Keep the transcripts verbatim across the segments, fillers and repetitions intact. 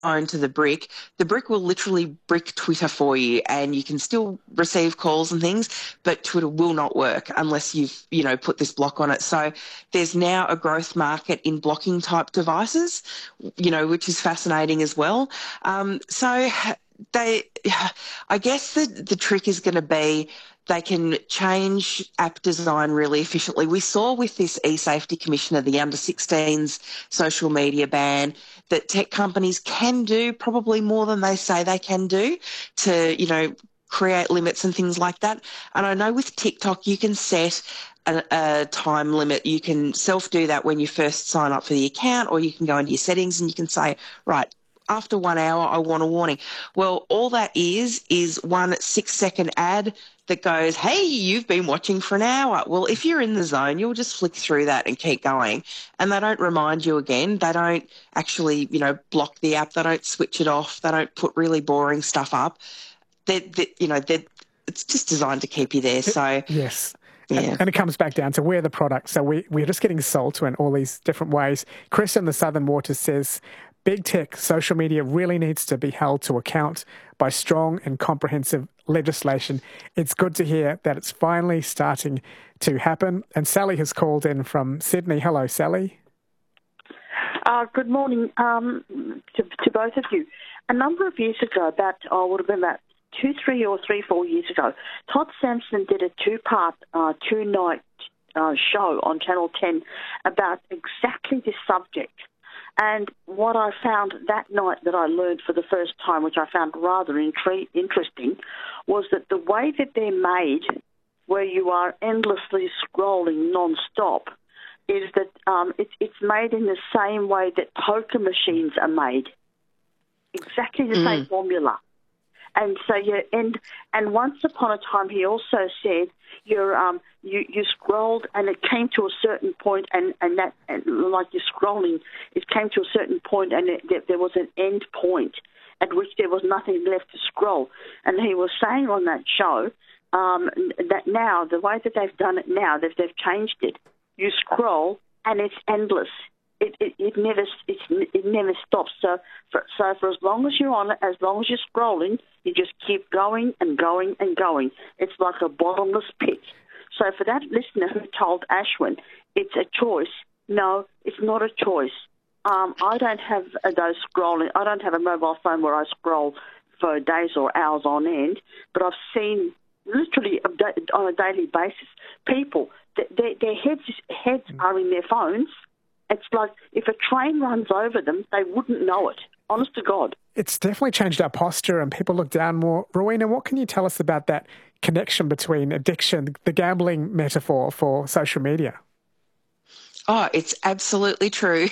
phone to the brick, the brick will literally brick Twitter for you, and you can still receive calls and things, but Twitter will not work unless you've, you know, put this block on it. So there's now a growth market in blocking type devices, you know, which is fascinating as well. Um, so they, I guess the, the trick is going to be they can change app design really efficiently. We saw with this e-safety commissioner, the under sixteens social media ban, that tech companies can do probably more than they say they can do to, you know, create limits and things like that. And I know with TikTok you can set a, a time limit. You can self-do that when you first sign up for the account, or you can go into your settings and you can say, right, after one hour, I want a warning. Well, all that is is one six-second ad that goes, hey, you've been watching for an hour. Well, if you're in the zone, you'll just flick through that and keep going. And they don't remind you again. They don't actually, you know, block the app. They don't switch it off. They don't put really boring stuff up. They, they, you know, they're, it's just designed to keep you there. So yes. Yeah. And it comes back down to we're the product. So we, we're just getting sold to in all these different ways. Chris in the Southern Waters says, big tech, social media really needs to be held to account by strong and comprehensive legislation. It's good to hear that it's finally starting to happen. And Sally has called in from Sydney. Hello, Sally. Uh, good morning um, to, to both of you. A number of years ago, about, oh, would have been about two, three or three, four years ago, Todd Sampson did a two-part, uh, two-night uh, show on Channel ten about exactly this subject. And what I found that night that I learned for the first time, which I found rather intri- interesting, was that the way that they're made, where you are endlessly scrolling non-stop, is that um, it's, it's made in the same way that poker machines are made. Exactly the mm. same formula. And so you and and once upon a time, he also said you're um you you scrolled and it came to a certain point and and that and like you're scrolling, it came to a certain point and it, there, there was an end point at which there was nothing left to scroll. And he was saying on that show um that now the way that they've done it now, that they've changed it. You scroll and it's endless. It, it, it never it's, it never stops. So for, so for as long as you're on it, as long as you're scrolling, you just keep going and going and going. It's like a bottomless pit. So for that listener who told Ashwin it's a choice, no, it's not a choice. Um, I don't have those scrolling. I don't have a mobile phone where I scroll for days or hours on end, but I've seen literally on a daily basis people, their, their heads heads are in their phones. It's like if a train runs over them, they wouldn't know it. Honest to God. It's definitely changed our posture and people look down more. Rowena, what can you tell us about that connection between addiction, the gambling metaphor for social media? Oh, it's absolutely true.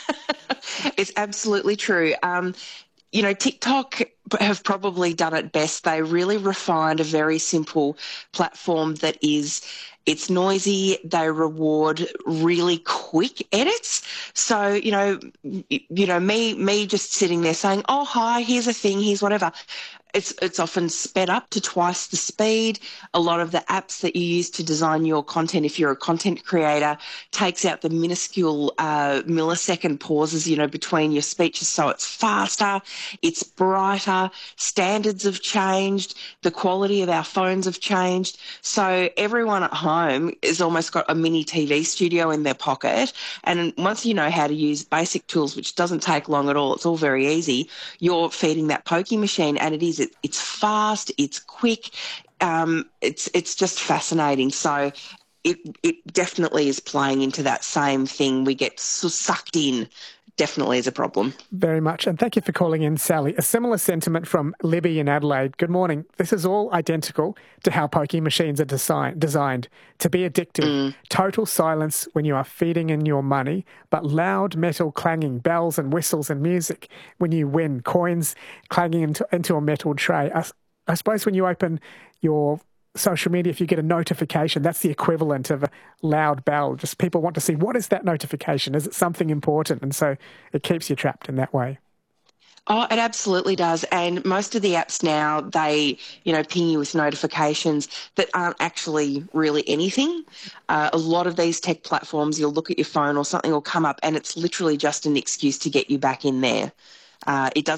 It's absolutely true. Um, you know, TikTok have probably done it best. They really refined a very simple platform that is, it's noisy. They reward really quick edits. So, you know, you know, me, me just sitting there saying, oh, hi, here's a thing, here's whatever. It's it's often sped up to twice the speed. A lot of the apps that you use to design your content, if you're a content creator, takes out the minuscule uh, millisecond pauses, you know, between your speeches. So it's faster, it's brighter, standards have changed, the quality of our phones have changed. So everyone at home has almost got a mini T V studio in their pocket. And once you know how to use basic tools, which doesn't take long at all, it's all very easy, you're feeding that pokey machine, and it is It, it's fast, it's quick, um, it's it's just fascinating. So it it definitely is playing into that same thing. We get so sucked in. Definitely is a problem. Very much. And thank you for calling in, Sally. A similar sentiment from Libby in Adelaide. Good morning. This is all identical to how pokie machines are design, designed to be addictive. Mm. Total silence when you are feeding in your money, but loud metal clanging, bells and whistles and music when you win, coins clanging into, into a metal tray. I, I suppose when you open your social media, if you get a notification, that's the equivalent of a loud bell. Just people want to see, what is that notification? Is it something important? And so it keeps you trapped in that way. Oh, it absolutely does. And most of the apps now, they, you know, ping you with notifications that aren't actually really anything. Uh, a lot of these tech platforms, you'll look at your phone or something will come up and it's literally just an excuse to get you back in there. Uh, it doesn't